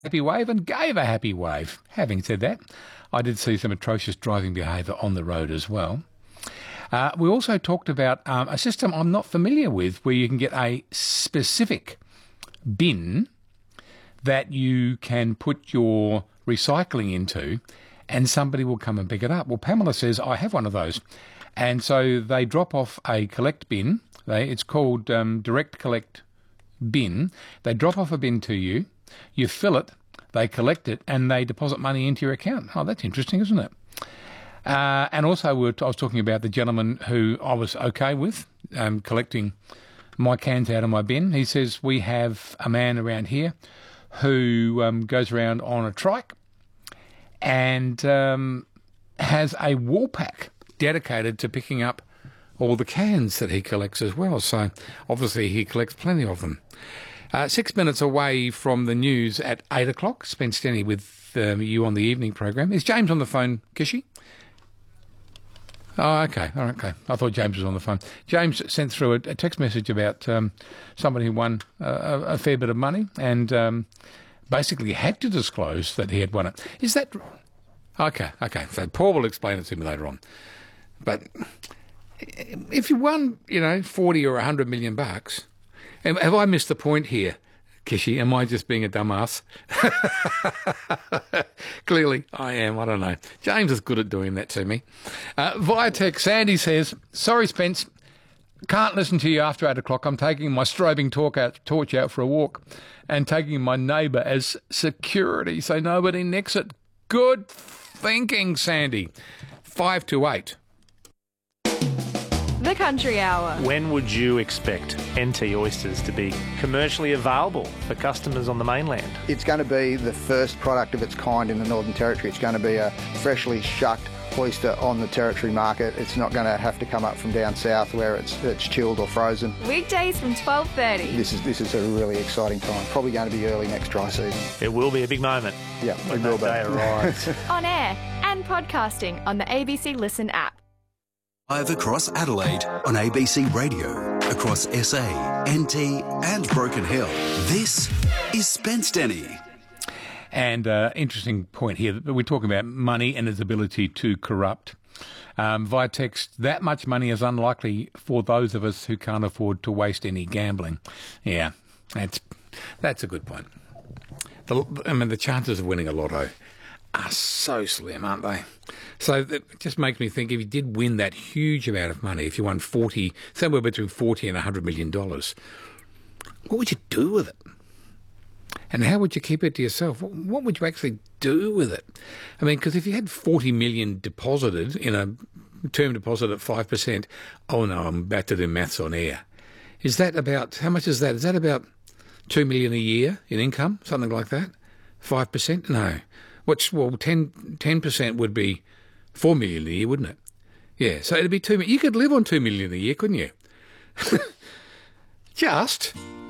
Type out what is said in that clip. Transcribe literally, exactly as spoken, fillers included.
happy wave and gave a happy wave. Having said that, I did see some atrocious driving behaviour on the road as well. Uh, we also talked about um, a system I'm not familiar with where you can get a specific bin that you can put your recycling into and somebody will come and pick it up. Well, Pamela says, I have one of those. And so they drop off a collect bin. They, it's called um, Direct Collect Bin. They drop off a bin to you. You fill it, they collect it, and they deposit money into your account. Oh, that's interesting, isn't it? Uh, and also we were, I was talking about the gentleman who I was okay with um, collecting my cans out of my bin. He says we have a man around here who um, goes around on a trike and um, has a wall pack dedicated to picking up all the cans that he collects as well. So obviously he collects plenty of them. Uh, six minutes away from the news at eight o'clock. Spence Denny with um, you on the evening program. Is James on the phone, Kishi? Oh, okay. All right, okay. I thought James was on the phone. James sent through a, a text message about um, somebody who won uh, a, a fair bit of money and um, basically had to disclose that he had won it. Is that... Okay, okay. So Paul will explain it to me later on. But if you won, you know, forty or one hundred million bucks, have I missed the point here, Kishi? Am I just being a dumbass? Clearly I am, I don't know. James is good at doing that to me. Uh, via text, Sandy says, sorry, Spence, can't listen to you after eight o'clock. I'm taking my strobing torch out, torch out for a walk and taking my neighbour as security so nobody nicks it. Good thinking, Sandy. Five to eight. The Country Hour. When would you expect N T oysters to be commercially available for customers on the mainland? It's going to be the first product of its kind in the Northern Territory. It's going to be a freshly shucked oyster on the Territory market. It's not going to have to come up from down south where it's it's chilled or frozen. Weekdays from twelve thirty. This is this is a really exciting time. Probably going to be early next dry season. It will be a big moment. Yeah, when it will that be. day arrives. On air and podcasting on the A B C Listen app. Live across Adelaide on A B C Radio, across S A, N T and Broken Hill. This is Spence Denny. And uh, interesting point here, we're talking about money and its ability to corrupt. Um, via text, that much money is unlikely for those of us who can't afford to waste any gambling. Yeah, that's that's a good point. The, I mean, the chances of winning a lotto are so slim, aren't they? So it just makes me think, if you did win that huge amount of money, if you won forty, somewhere between forty and one hundred million dollars, what would you do with it? And how would you keep it to yourself? What, what would you actually do with it? I mean, because if you had forty million dollars deposited in a term deposit at five percent, oh no, I'm about to do maths on air. Is that about, how much is that? Is that about two million dollars a year in income? Something like that? five percent? No. Which, well, ten percent would be four million dollars a year, wouldn't it? Yeah, so it'd be two million. You could live on two million dollars a year, couldn't you? Just...